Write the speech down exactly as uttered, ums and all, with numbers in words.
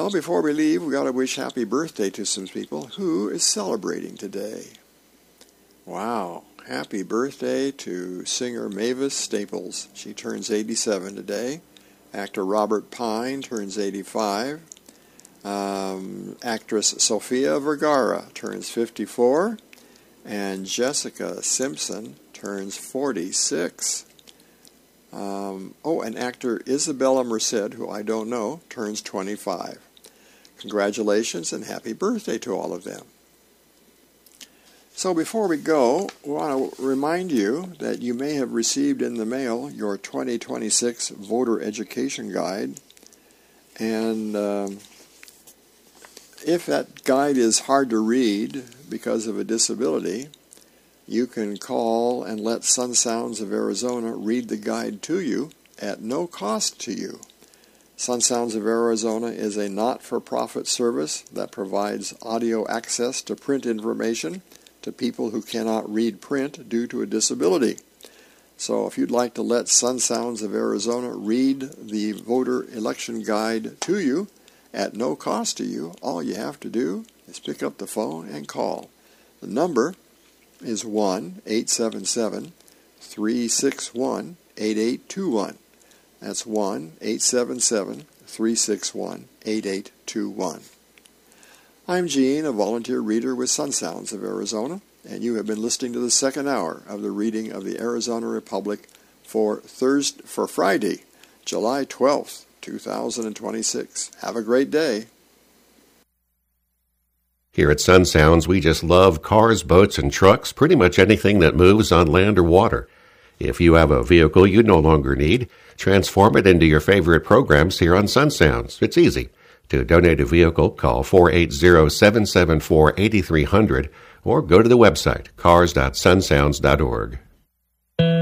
Well, before we leave, we've got to wish happy birthday to some people who is celebrating today. Wow. Happy birthday to singer Mavis Staples. She turns eighty-seven today. Actor Robert Pine turns eighty-five. Um, actress Sofia Vergara turns fifty-four. And Jessica Simpson turns forty-six. Um, oh, and actor Isabella Merced, who I don't know, turns twenty-five. Congratulations and happy birthday to all of them. So before we go, we want to remind you that you may have received in the mail your twenty twenty-six Voter Education Guide. And um, if that guide is hard to read because of a disability, you can call and let Sun Sounds of Arizona read the guide to you at no cost to you. Sun Sounds of Arizona is a not-for-profit service that provides audio access to print information to people who cannot read print due to a disability. So if you'd like to let Sun Sounds of Arizona read the voter election guide to you at no cost to you, all you have to do is pick up the phone and call. The number is one eight seven seven, three six one, eight eight two one. That's one eight seven seven, three six one, eight eight two one. I'm Gene, a volunteer reader with Sun Sounds of Arizona, and you have been listening to the second hour of the reading of the Arizona Republic for Thursday, for Friday, July twelfth, two thousand twenty-six. Have a great day. Here at Sun Sounds, we just love cars, boats, and trucks, pretty much anything that moves on land or water. If you have a vehicle you no longer need, transform it into your favorite programs here on Sun Sounds. It's easy. To donate a vehicle, call four eight zero, seven seven four, eight three zero zero or go to the website cars dot sun sounds dot org.